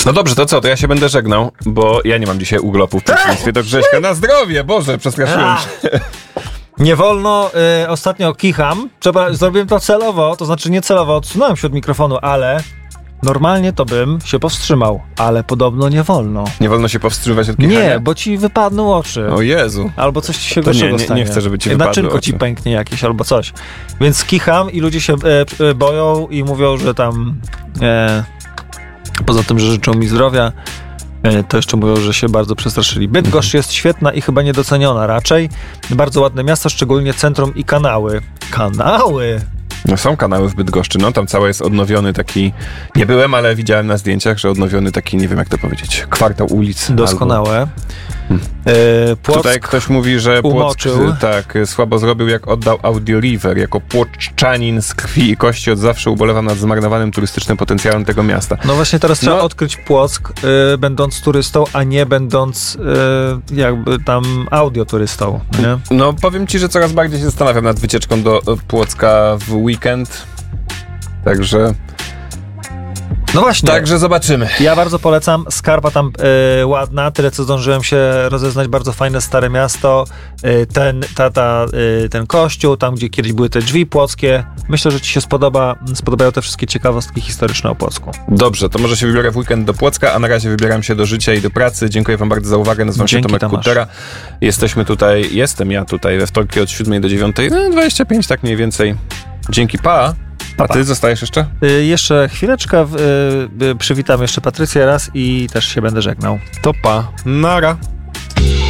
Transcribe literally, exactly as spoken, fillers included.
No dobrze, to co? To ja się będę żegnał, bo ja nie mam dzisiaj urlopu w przeciwieństwie do Grześka. Na zdrowie! Boże, przestraszyłem się. Nie wolno, y, ostatnio kicham, Trzeba, zrobiłem to celowo, to znaczy nie celowo, odsunąłem się od mikrofonu, ale normalnie to bym się powstrzymał, ale podobno nie wolno. Nie wolno się powstrzymywać od kichania? Nie, bo ci wypadną oczy. O Jezu. Albo coś ci się To gorszego nie, nie, stanie. nie chcę, żeby ci wypadły Naczynko ci oczy. pęknie jakieś albo coś. Więc kicham i ludzie się e, e, boją i mówią, że tam e, poza tym, że życzą mi zdrowia, e, to jeszcze mówią, że się bardzo przestraszyli. Bydgoszcz jest świetna i chyba niedoceniona raczej. Bardzo ładne miasto, szczególnie centrum i kanały. Kanały? No są kanały w Bydgoszczy, no tam cały jest odnowiony taki, nie byłem, ale widziałem na zdjęciach, że odnowiony taki, nie wiem jak to powiedzieć, kwartał ulic. Doskonałe. Albo... E, Płock Tutaj ktoś mówi, że Płock umoczył. tak, słabo zrobił jak oddał Audio River. Jako płocczanin z krwi i kości od zawsze ubolewam nad zmarnowanym turystycznym potencjałem tego miasta. No właśnie teraz trzeba No. odkryć Płock, y, będąc turystą, a nie będąc y, jakby tam audioturystą, nie? No powiem ci, że coraz bardziej się zastanawiam nad wycieczką do Płocka w weekend. Także... No właśnie. Także zobaczymy. Ja bardzo polecam. Skarpa tam y, ładna, tyle co zdążyłem się rozeznać. Bardzo fajne stare miasto. Y, ten, ta, ta, y, ten kościół, tam gdzie kiedyś były te drzwi płockie. Myślę, że ci się spodoba, spodobają te wszystkie ciekawostki historyczne o Płocku. Dobrze, to może się wybiorę w weekend do Płocka, a na razie wybieram się do życia i do pracy. Dziękuję wam bardzo za uwagę. Nazywam Dzięki, się Tomek Tomasz. Kutera. Jesteśmy tutaj, jestem ja tutaj we wtorki od siódmej do dziewiątej, no dwadzieścia pięć tak mniej więcej. Dzięki, pa. A ty zostajesz jeszcze? Y, jeszcze chwileczkę, y, y, przywitam jeszcze Patrycję raz i też się będę żegnał. To pa. Nara.